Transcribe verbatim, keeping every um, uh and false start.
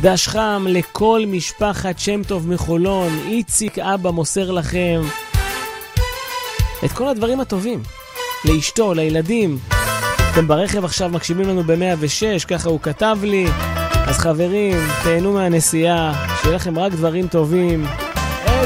דש חם לכל משפחת שם טוב מחולון. איציק אבא מוסר לכם את כל הדברים הטובים, לאשתו, לילדים. אתם ברכב עכשיו מקשיבים לנו ב-מאה ושש, ככה הוא כתב לי. אז חברים, תהנו מהנסיעה, שיהיה לכם רק דברים טובים.